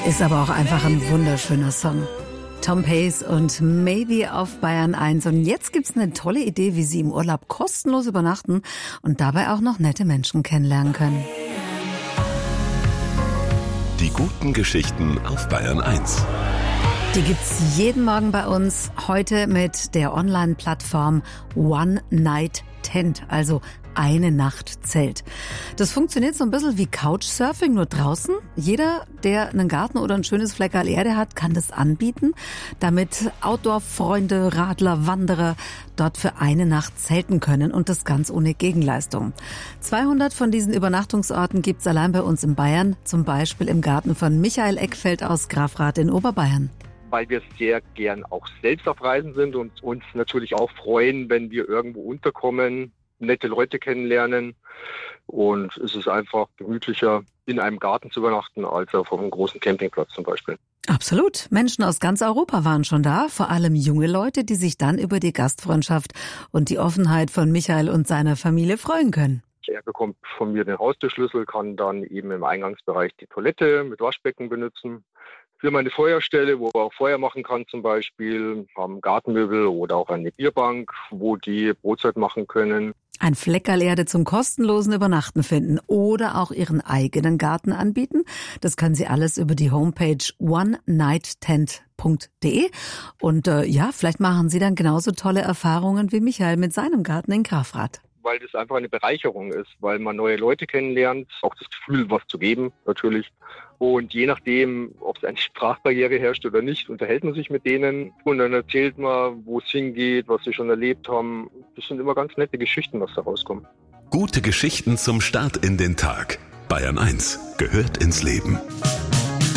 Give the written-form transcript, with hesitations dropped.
Ist aber auch einfach ein wunderschöner Song. Tom Pace und Maybe auf Bayern 1. Und jetzt gibt's eine tolle Idee, wie Sie im Urlaub kostenlos übernachten und dabei auch noch nette Menschen kennenlernen können. Die guten Geschichten auf Bayern 1. Die gibt's jeden Morgen bei uns. Heute mit der Online-Plattform One Night Tent, also eine Nacht Zelt. Das funktioniert so ein bisschen wie Couchsurfing, nur draußen. Jeder, der einen Garten oder ein schönes Fleckerl Erde hat, kann das anbieten, damit Outdoor-Freunde, Radler, Wanderer dort für eine Nacht zelten können und das ganz ohne Gegenleistung. 200 von diesen Übernachtungsorten gibt's allein bei uns in Bayern, zum Beispiel im Garten von Michael Eckfeld aus Grafrath in Oberbayern. Weil wir sehr gern auch selbst auf Reisen sind und uns natürlich auch freuen, wenn wir irgendwo unterkommen, nette Leute kennenlernen. Und es ist einfach gemütlicher, in einem Garten zu übernachten, als auf einem großen Campingplatz zum Beispiel. Absolut. Menschen aus ganz Europa waren schon da, vor allem junge Leute, die sich dann über die Gastfreundschaft und die Offenheit von Michael und seiner Familie freuen können. Er bekommt von mir den Haustürschlüssel, kann dann eben im Eingangsbereich die Toilette mit Waschbecken benutzen. Wir haben eine Feuerstelle, wo er auch Feuer machen kann zum Beispiel, haben Gartenmöbel oder auch eine Bierbank, wo die Brotzeit machen können. Ein Fleckerl Erde zum kostenlosen Übernachten finden oder auch Ihren eigenen Garten anbieten. Das können Sie alles über die Homepage onenighttent.de. Und vielleicht machen Sie dann genauso tolle Erfahrungen wie Michael mit seinem Garten in Grafrath. Weil das einfach eine Bereicherung ist, weil man neue Leute kennenlernt, auch das Gefühl, was zu geben natürlich. Und je nachdem, ob es eine Sprachbarriere herrscht oder nicht, unterhält man sich mit denen und dann erzählt man, wo es hingeht, was sie schon erlebt haben. Das sind immer ganz nette Geschichten, was da rauskommt. Gute Geschichten zum Start in den Tag. Bayern 1 gehört ins Leben.